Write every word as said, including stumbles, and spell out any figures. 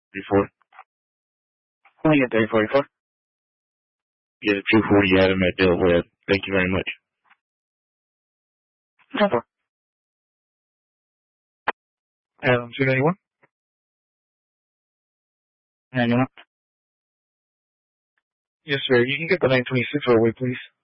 Before? Can I get three forty-four? Yeah, two forty Adam at Del Webb. Thank you very much. No problem. Adam, two ninety-one? ninety-one? Yes, sir. You can get the nine twenty-six right away, please.